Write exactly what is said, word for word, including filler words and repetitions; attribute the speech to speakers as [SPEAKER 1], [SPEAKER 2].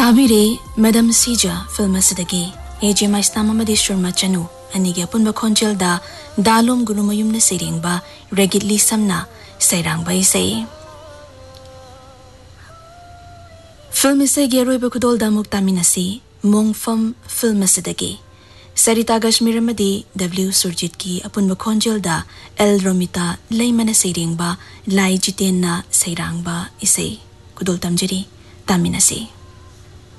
[SPEAKER 1] ताबिरे madam सीजा film असिदगी एजे माइस्ताम अमदी शुरमा चनु अनिगे अपुनबा खोंजेलदा दालोम गुरुमयुमना सेरेंगबा रेगिटली समना सैरांगबा इसे film इसे गेरोइबा खुदोलदा मुक्तामिनसी मोंगफम film असिदगी सरिता Kashmir अमदी W Surjit की अपुनबा खोंजेलदा एल रोमिता लैमना सेरेंगबा लाई जितेन्ना सैरांगबा इसे खुदोल तमजरी तामिनसी।